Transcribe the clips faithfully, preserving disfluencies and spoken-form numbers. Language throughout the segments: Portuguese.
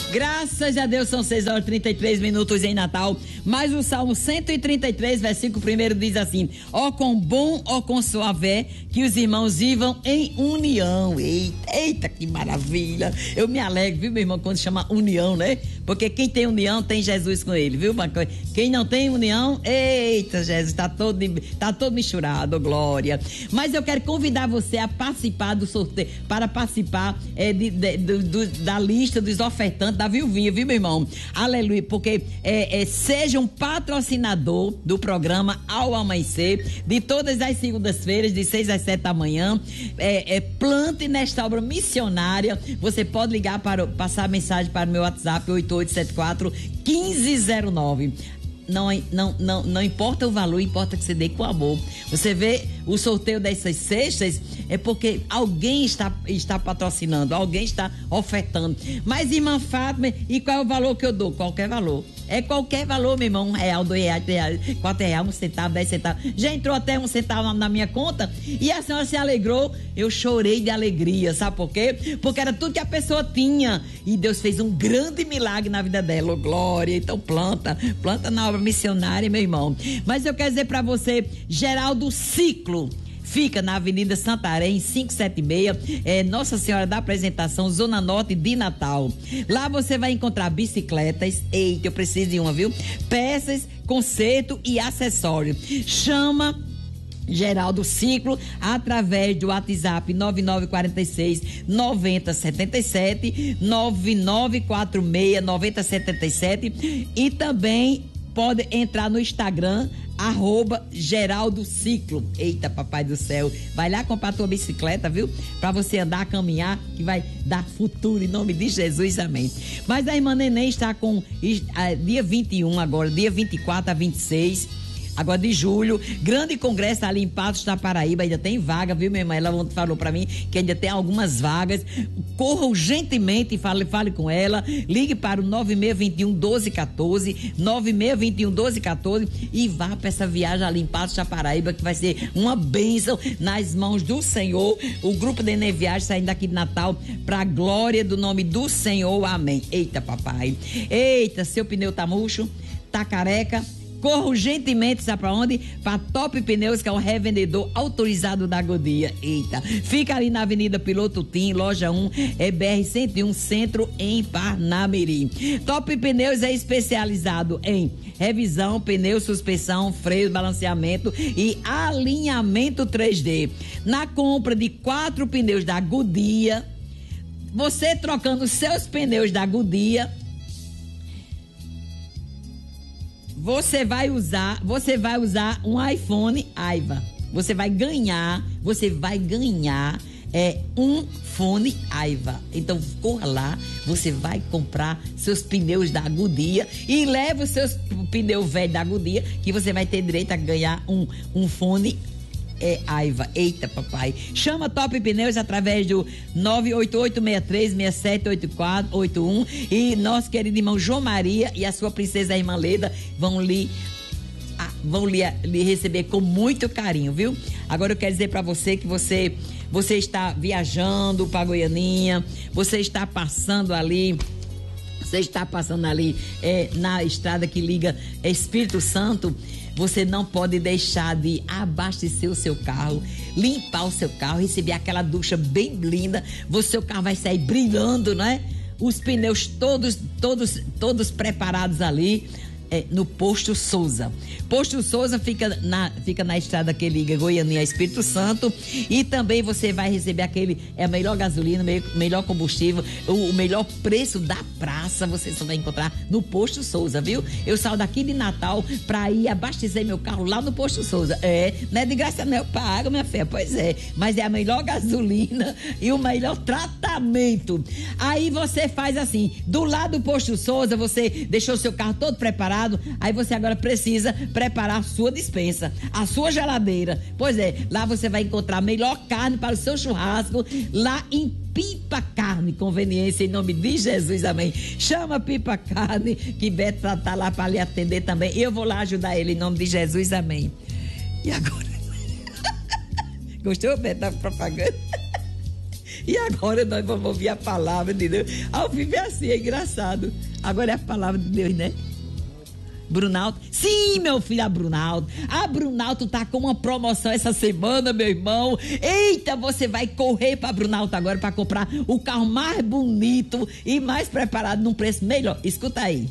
Graças a Deus são seis horas e trinta e três minutos em Natal. Mas o Salmo cento e trinta e três, versículo primeiro diz assim: ó com bom, ó com suave, que os irmãos vivam em união. Eita, eita, que maravilha. Eu me alegro, viu, meu irmão, quando chama união, né? Porque quem tem união tem Jesus com ele, viu? Quem não tem união, eita, Jesus, tá todo, tá todo misturado, glória. Mas eu quero convidar você a participar do sorteio, para participar é, de, de, do, do, da lista dos ofertantes da Viuvinha, viu, meu irmão? Aleluia, porque é, é, seja um patrocinador do programa Ao Amanhecer, de todas as segundas-feiras, de seis às sete da manhã. É, é, plante nesta obra missionária. Você pode ligar para passar a mensagem para o meu WhatsApp oito oito sete quatro, um cinco zero nove. Não, não, não, não importa o valor, importa que você dê com amor. Você vê o sorteio dessas cestas, é porque alguém está, está patrocinando, alguém está ofertando. Mas, irmã Fátima, e qual é o valor que eu dou? Qualquer valor. É qualquer valor, meu irmão. Um real, dois reais, três reais, quatro reais, um centavo, dez centavos. Já entrou até um centavo na, na minha conta e a senhora se alegrou. Eu chorei de alegria, sabe por quê? Porque era tudo que a pessoa tinha. E Deus fez um grande milagre na vida dela. Oh, glória. Então planta, planta na obra missionária, meu irmão. Mas eu quero dizer pra você, Geraldo Ciclo fica na Avenida Santarém, quinhentos e setenta e seis, é, Nossa Senhora da Apresentação, Zona Norte de Natal. Lá você vai encontrar bicicletas, eita, eu preciso de uma, viu? Peças, conserto e acessórios. Chama Geraldo Ciclo através do WhatsApp nove nove quatro seis, nove zero sete sete, nove nove quatro seis, nove zero sete sete, e também pode entrar no Instagram, arroba Geraldo Ciclo. Eita, papai do céu, vai lá comprar tua bicicleta, viu? Pra você andar, caminhar, que vai dar futuro em nome de Jesus, amém. Mas a irmã Neném está com uh, dia vinte e um agora, dia vinte e quatro a vinte e seis agora de julho, grande congresso ali em Patos da Paraíba, ainda tem vaga, viu, minha irmã? Ela falou pra mim que ainda tem algumas vagas. Corra urgentemente e fale, fale com ela, ligue para o nove seis dois um, um doze um quatro, nove seis dois um, um doze um quatro, e vá pra essa viagem ali em Patos da Paraíba, que vai ser uma bênção nas mãos do Senhor. O grupo da Enem Viagem saindo daqui de Natal pra glória do nome do Senhor, amém. Eita, papai, eita, seu pneu tá murcho, tá careca, corra urgentemente, sabe pra onde? Pra Top Pneus, que é o revendedor autorizado da Godia. Eita, fica ali na Avenida Piloto Tim, loja um, é B R cento e um, Centro, em Parnamirim. Top Pneus é especializado em revisão, pneu, suspensão, freio, balanceamento e alinhamento três D. Na compra de quatro pneus da Godia, você trocando seus pneus da Godia, Você vai usar, você vai usar um iPhone Aiva. Você vai ganhar, você vai ganhar é um fone Aiva. Então corra lá, você vai comprar seus pneus da Godia e leva os seus pneus velhos da Godia, que você vai ter direito a ganhar um, um fone é Aiva. Eita, papai. Chama Top Pneus através do nove oito oito seis três seis sete oito quatro oito um, e nosso querido irmão João Maria e a sua princesa irmã Leda vão lhe ah, vão lhe, lhe receber com muito carinho, viu? Agora eu quero dizer pra você que você você está viajando pra Goianinha, você está passando ali você está passando ali é, na estrada que liga Espírito Santo. Você não pode deixar de abastecer o seu carro, limpar o seu carro, receber aquela ducha bem linda. O seu carro vai sair brilhando, né? Os pneus todos, todos, todos preparados ali. É, no Posto Souza. Posto Souza fica na, fica na estrada que liga Goiânia a Espírito Santo, e também você vai receber aquele, é a melhor gasolina, melhor, melhor combustível, o, o melhor preço da praça, você só vai encontrar no Posto Souza, viu? Eu saio daqui de Natal pra ir abastecer meu carro lá no Posto Souza. É, não é de graça não, eu pago, minha fé, pois é, mas é a melhor gasolina e o melhor tratamento. Aí você faz assim, do lado do Posto Souza, você deixou seu carro todo preparado. Aí você agora precisa preparar a sua despensa, a sua geladeira. Pois é, lá você vai encontrar a melhor carne para o seu churrasco, lá em Pipa Carne, conveniência em nome de Jesus, amém. Chama Pipa Carne, que Beto tá, tá lá para lhe atender também. Eu vou lá ajudar ele em nome de Jesus, amém. E agora? Gostou, Beto, da propaganda? E agora nós vamos ouvir a palavra de Deus. Ao vivo é assim, é engraçado. Agora é a palavra de Deus, né? Brunaldo? Sim, meu filho, a Brunaldo. A Brunaldo tá com uma promoção essa semana, meu irmão. Eita, você vai correr pra Brunaldo agora pra comprar o carro mais bonito e mais preparado num preço melhor. Escuta aí.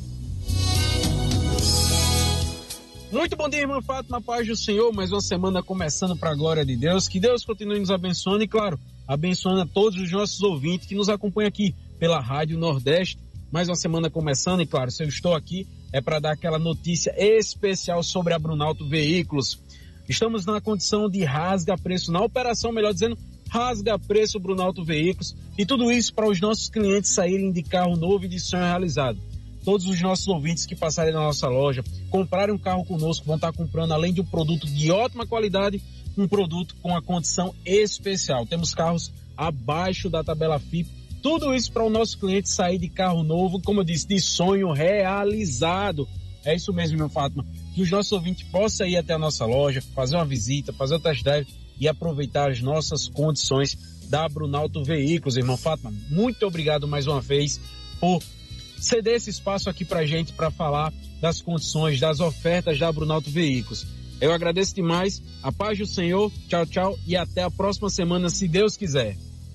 Muito bom dia, irmã Fátima, paz do Senhor, mais uma semana começando para a glória de Deus, que Deus continue nos abençoando e, claro, abençoando a todos os nossos ouvintes que nos acompanham aqui pela Rádio Nordeste, mais uma semana começando e, claro, se eu estou aqui é para dar aquela notícia especial sobre a Brunaldo Veículos. Estamos na condição de rasga preço, na operação, melhor dizendo, rasga preço Brunaldo Veículos, e tudo isso para os nossos clientes saírem de carro novo e de sonho realizado. Todos os nossos ouvintes que passarem na nossa loja, comprarem um carro conosco, vão estar comprando, além de um produto de ótima qualidade, um produto com a condição especial. Temos carros abaixo da tabela F I P, tudo isso para o nosso cliente sair de carro novo, como eu disse, de sonho realizado. É isso mesmo, meu Fátima, que os nossos ouvintes possam ir até a nossa loja, fazer uma visita, fazer o test drive e aproveitar as nossas condições da Brunaldo Veículos, irmão Fátima. Muito obrigado mais uma vez por ceder esse espaço aqui pra gente para falar das condições, das ofertas da Brunaldo Veículos. Eu agradeço demais, a paz do Senhor, tchau, tchau e até a próxima semana, se Deus quiser.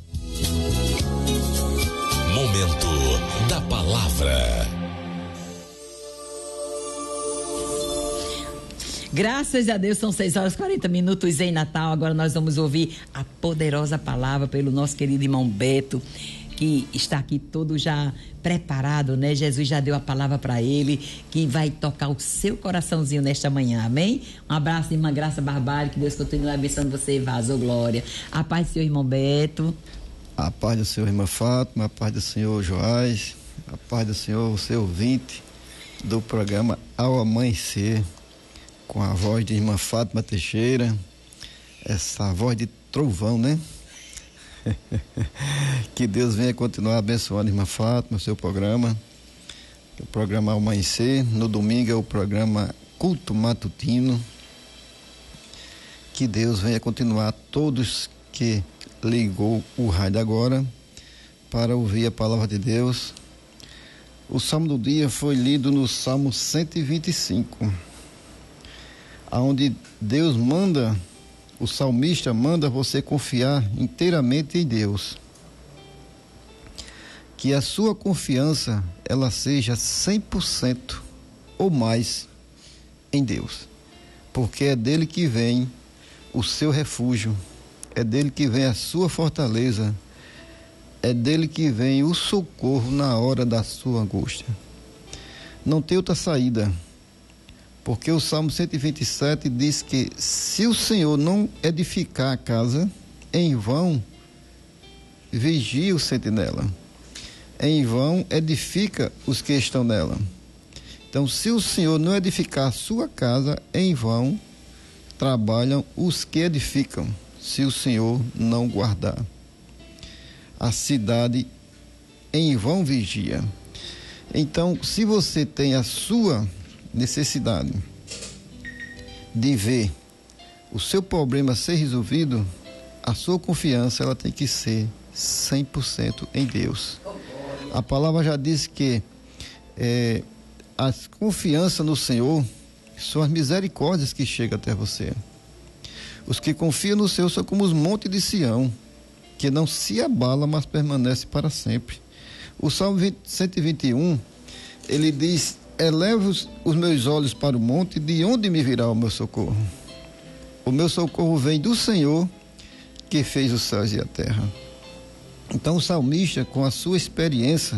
Momento da Palavra. Graças a Deus, são seis horas e quarenta minutos em Natal. Agora nós vamos ouvir a poderosa palavra pelo nosso querido irmão Beto, que está aqui todo já preparado, né? Jesus já deu a palavra para ele, que vai tocar o seu coraçãozinho nesta manhã, amém? Um abraço, irmã Graça Barbário, que Deus continue abençoando você, vazou glória. A paz do seu irmão Beto. A paz do Senhor, irmã Fátima, a paz do Senhor, Joás, a paz do Senhor, você ouvinte do programa Ao Amanhecer, com a voz de irmã Fátima Teixeira, essa voz de trovão, né? Que Deus venha continuar abençoando a irmã Fátima, o seu programa, o programa Ao Amanhecer. No domingo é o programa Culto Matutino. Que Deus venha continuar, todos que ligou o rádio agora para ouvir a palavra de Deus. O salmo do dia foi lido no Salmo cento e vinte e cinco, onde Deus manda, o salmista manda você confiar inteiramente em Deus. Que a sua confiança, ela seja cem por cento ou mais em Deus. Porque é dele que vem o seu refúgio, é dele que vem a sua fortaleza, é dele que vem o socorro na hora da sua angústia. Não tem outra saída. Porque o Salmo cento e vinte e sete diz que se o Senhor não edificar a casa, em vão vigia o sentinela. Em vão edifica os que estão nela. Então, se o Senhor não edificar a sua casa, em vão trabalham os que edificam, se o Senhor não guardar. A cidade em vão vigia. Então, se você tem a sua necessidade de ver o seu problema ser resolvido, a sua confiança ela tem que ser cem por cento em Deus. A palavra já diz que é, a confiança no Senhor são as misericórdias que chegam até você. Os que confiam no Senhor são como os montes de Sião, que não se abala, mas permanece para sempre. O Salmo cento e vinte e um, ele diz: elevo os, os meus olhos para o monte, de onde me virá o meu socorro? O meu socorro vem do Senhor, que fez os céus e a terra. Então o salmista, com a sua experiência,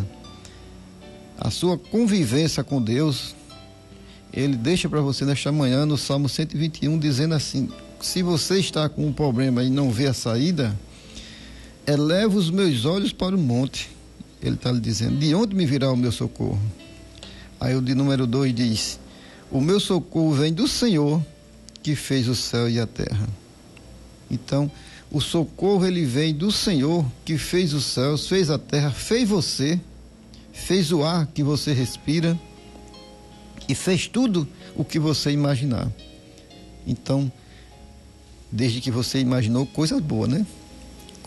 a sua convivência com Deus, ele deixa para você nesta manhã, no Salmo cento e vinte e um, dizendo assim: se você está com um problema e não vê a saída, eleva os meus olhos para o monte. Ele está lhe dizendo: de onde me virá o meu socorro? Aí o de número dois diz: o meu socorro vem do Senhor, que fez o céu e a terra. Então, o socorro ele vem do Senhor, que fez os céus, fez a terra, fez você, fez o ar que você respira e fez tudo o que você imaginar. Então, desde que você imaginou coisas boas, né?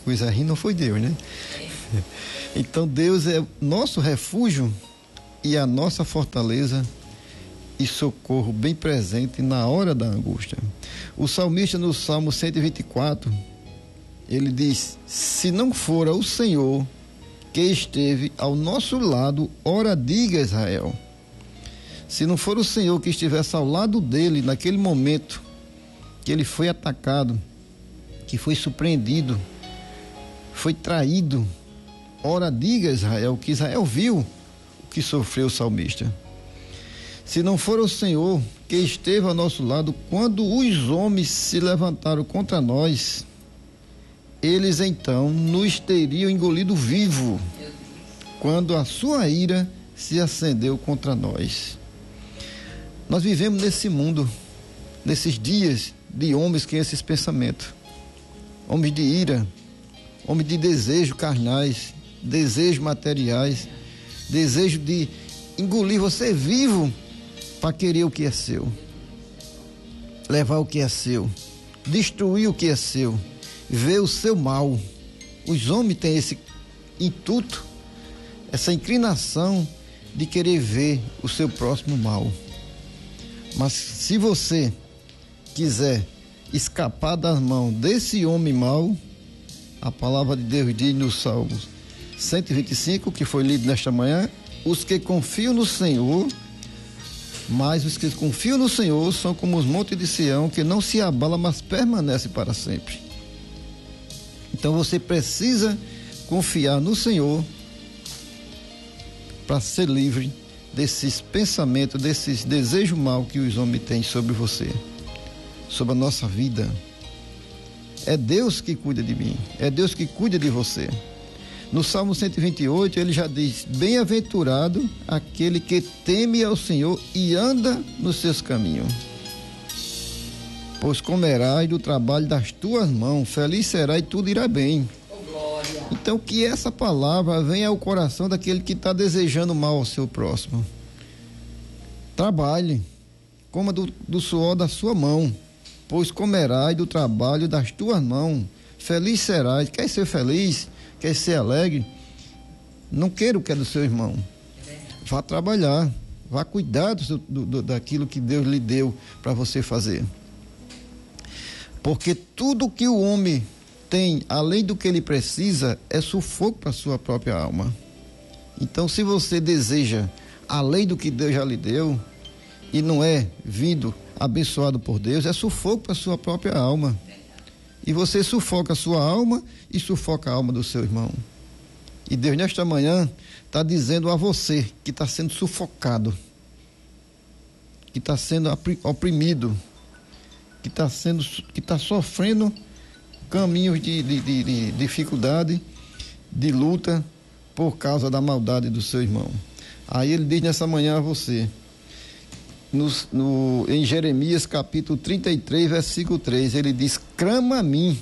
coisa ruim não foi Deus, né? Então Deus é nosso refúgio e a nossa fortaleza e socorro bem presente na hora da angústia. O salmista no Salmo cento e vinte e quatro, ele diz: se não fora o Senhor que esteve ao nosso lado, ora diga Israel. Se não for o Senhor que estivesse ao lado dele naquele momento que ele foi atacado, que foi surpreendido, foi traído, ora diga Israel, que Israel viu o que sofreu o salmista. Se não for o Senhor que esteve ao nosso lado quando os homens se levantaram contra nós, eles então nos teriam engolido vivo quando a sua ira se acendeu contra nós. Nós vivemos nesse mundo, nesses dias de homens que têm esses pensamentos, homens de ira, homens de desejos carnais, desejos materiais, desejo de engolir você vivo para querer o que é seu, levar o que é seu, destruir o que é seu, ver o seu mal. Os homens têm esse intuito, essa inclinação de querer ver o seu próximo mal. Mas se você quiser escapar das mãos desse homem mau, a palavra de Deus diz no Salmo cento e vinte e cinco, que foi lido nesta manhã: os que confiam no Senhor, mas os que confiam no Senhor são como os montes de Sião, que não se abalam, mas permanecem para sempre. Então você precisa confiar no Senhor para ser livre desses pensamentos, desses desejos maus que os homens têm sobre você, sobre a nossa vida. É Deus que cuida de mim, é Deus que cuida de você. No Salmo cento e vinte e oito, ele já diz: bem-aventurado aquele que teme ao Senhor e anda nos seus caminhos, pois comerás do trabalho das tuas mãos, feliz será e tudo irá bem. Então que essa palavra venha ao coração daquele que está desejando mal ao seu próximo. Trabalhe, coma do, do suor da sua mão, pois comerás do trabalho das tuas mãos, feliz serás. Quer ser feliz? Quer ser alegre? Não queira o que é do seu irmão. Vá trabalhar, vá cuidar do, do, do, daquilo que Deus lhe deu para você fazer. Porque tudo que o homem tem, além do que ele precisa, é sufoco para a sua própria alma. Então, se você deseja além do que Deus já lhe deu, e não é vindo abençoado por Deus, é sufoco para a sua própria alma. E você sufoca a sua alma e sufoca a alma do seu irmão. E Deus, nesta manhã, está dizendo a você que está sendo sufocado, que está sendo oprimido, que está sendo, que está sofrendo caminhos de, de, de, de dificuldade, de luta, por causa da maldade do seu irmão. Aí ele diz nessa manhã a você, no, no, em Jeremias capítulo trinta e três, versículo três, ele diz: clama a mim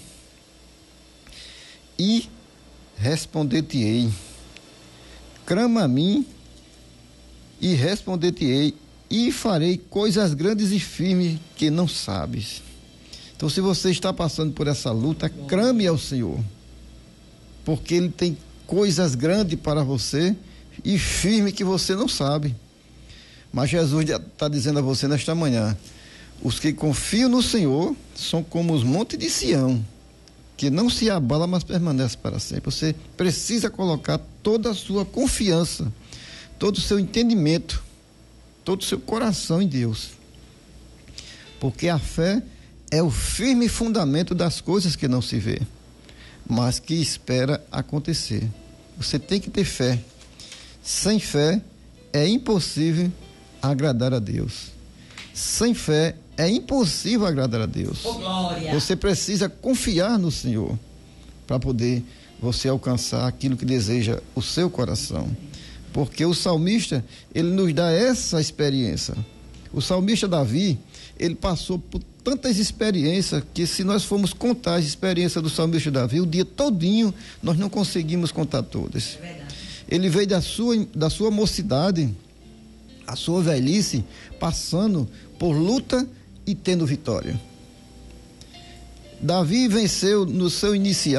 e responder-te-ei. Clama a mim e responder-te-ei, e farei coisas grandes e firmes que não sabes. Então, se você está passando por essa luta, clame ao Senhor, porque Ele tem coisas grandes para você e firmes que você não sabe. Mas Jesus está dizendo a você nesta manhã: os que confiam no Senhor são como os montes de Sião, que não se abala, mas permanece para sempre. Você precisa colocar toda a sua confiança, todo o seu entendimento, todo o seu coração em Deus, porque a fé é o firme fundamento das coisas que não se vê, mas que espera acontecer. Você tem que ter fé. Sem fé é impossível agradar a Deus. Sem fé é impossível agradar a Deus. Oh, glória. Você precisa confiar no Senhor para poder você alcançar aquilo que deseja o seu coração. Porque o salmista, ele nos dá essa experiência. O salmista Davi, ele passou por tantas experiências que, se nós formos contar as experiências do salmista Davi, o dia todinho nós não conseguimos contar todas. É verdade. Ele veio da sua, da sua mocidade, a sua velhice, passando por luta e tendo vitória. Davi venceu no seu inicial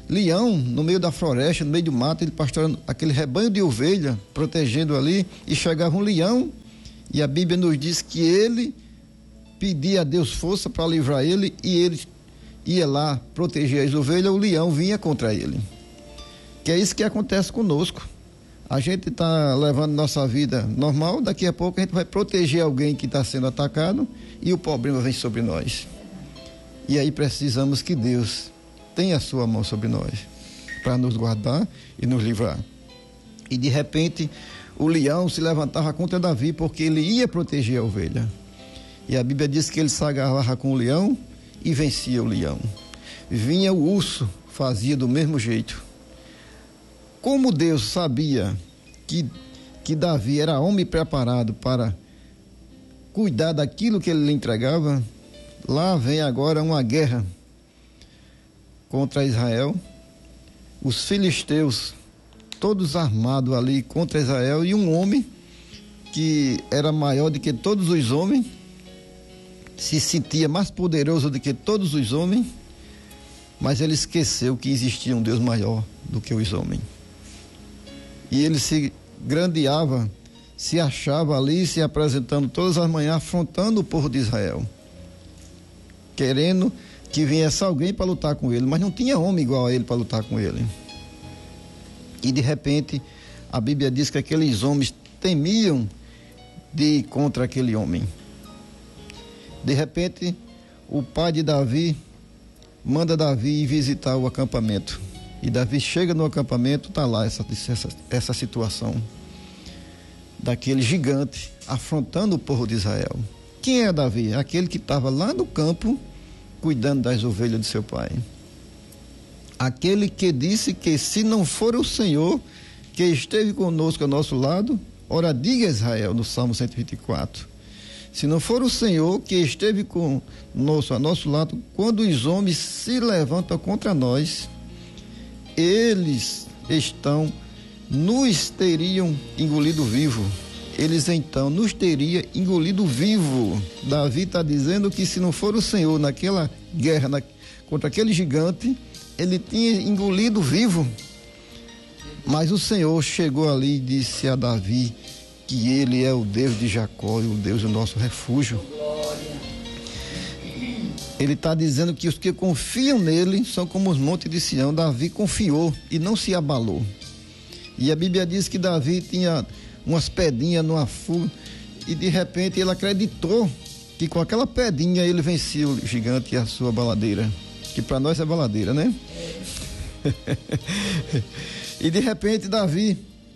leão no meio da floresta, no meio do mato, ele pastorando aquele rebanho de ovelha, protegendo ali, e chegava um leão, e a Bíblia nos diz que ele pedia a Deus força para livrar ele, e ele ia lá proteger as ovelhas, o leão vinha contra ele. Que é isso que acontece conosco. A gente está levando nossa vida normal, daqui a pouco a gente vai proteger alguém que está sendo atacado e o problema vem sobre nós. E aí precisamos que Deus tenha a sua mão sobre nós para nos guardar e nos livrar. E de repente o leão se levantava contra Davi porque ele ia proteger a ovelha. E a Bíblia diz que ele se agarrava com o leão e vencia o leão. Vinha o urso, fazia do mesmo jeito. Como Deus sabia que, que Davi era homem preparado para cuidar daquilo que ele lhe entregava, lá vem agora uma guerra contra Israel. Os filisteus, todos armados ali contra Israel, e um homem que era maior do que todos os homens, se sentia mais poderoso do que todos os homens, mas ele esqueceu que existia um Deus maior do que os homens. E ele se grandeava, se achava ali, se apresentando todas as manhãs, afrontando o povo de Israel, querendo que viesse alguém para lutar com ele, mas não tinha homem igual a ele para lutar com ele. E de repente, a Bíblia diz que aqueles homens temiam de ir contra aquele homem. De repente, o pai de Davi manda Davi ir visitar o acampamento. E Davi chega no acampamento, está lá essa, essa, essa situação daquele gigante afrontando o povo de Israel. Quem é Davi? Aquele que estava lá no campo cuidando das ovelhas de seu pai. Aquele que disse que se não for o Senhor que esteve conosco ao nosso lado, ora diga Israel, no Salmo cento e vinte e quatro. Se não for o Senhor que esteve conosco ao nosso lado, quando os homens se levantam contra nós, eles estão, nos teriam engolido vivo. Eles então nos teriam engolido vivo. Davi está dizendo que se não for o Senhor naquela guerra na, contra aquele gigante, ele tinha engolido vivo. Mas o Senhor chegou ali e disse a Davi que ele é o Deus de Jacó e o Deus do nosso refúgio. Ele está dizendo que os que confiam nele são como os montes de Sião. Davi confiou e não se abalou. E a Bíblia diz que Davi tinha umas pedrinhas numa fuga e de repente ele acreditou que com aquela pedrinha ele vencia o gigante e a sua baladeira, que para nós é baladeira, né? E de repente Davi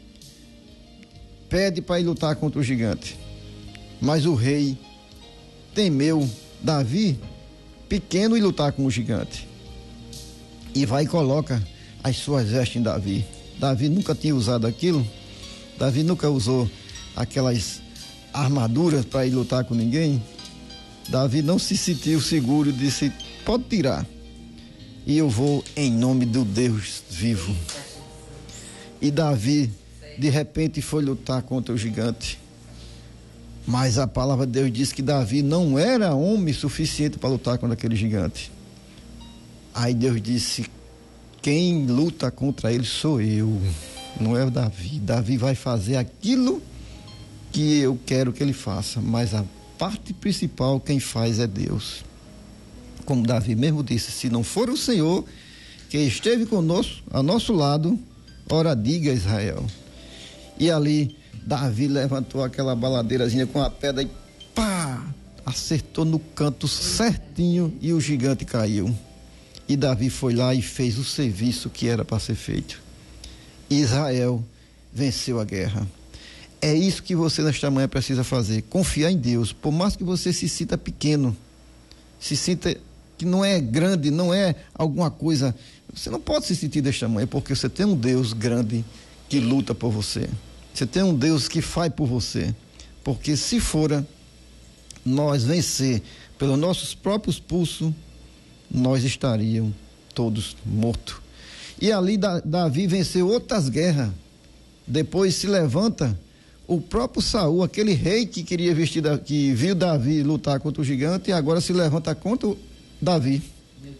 pede para ir lutar contra o gigante, mas o rei temeu Davi pequeno e lutar com o gigante, e vai e coloca as suas vestes em Davi. Davi nunca tinha usado aquilo. Davi nunca usou aquelas armaduras para ir lutar com ninguém. Davi não se sentiu seguro e disse: pode tirar, e eu vou em nome do Deus vivo. E Davi de repente foi lutar contra o gigante, mas a palavra de Deus diz que Davi não era homem suficiente para lutar contra aquele gigante. Aí Deus disse: quem luta contra ele sou eu, não é o Davi. Davi vai fazer aquilo que eu quero que ele faça, mas a parte principal quem faz é Deus. Como Davi mesmo disse: se não for o Senhor que esteve conosco, ao nosso lado, ora diga Israel. E ali Davi levantou aquela baladeirazinha com a pedra e pá, acertou no canto certinho e o gigante caiu. E Davi foi lá e fez o serviço que era para ser feito. Israel venceu a guerra. É isso que você nesta manhã precisa fazer: confiar em Deus, por mais que você se sinta pequeno, se sinta que não é grande, não é alguma coisa. Você não pode se sentir desta manhã, porque você tem um Deus grande que luta por você. Você tem um Deus que faz por você. Porque se fora nós vencer pelos nossos próprios pulsos, nós estaríamos todos mortos. E ali Davi venceu outras guerras. Depois se levanta o próprio Saul, aquele rei que queria vestir, que viu Davi lutar contra o gigante, e agora se levanta contra o Davi. Meu Deus.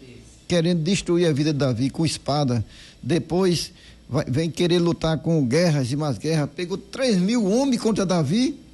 querendo destruir a vida de Davi com espada. Depois vai, vem querer lutar com guerras e mais guerras. Pegou três mil homens contra Davi.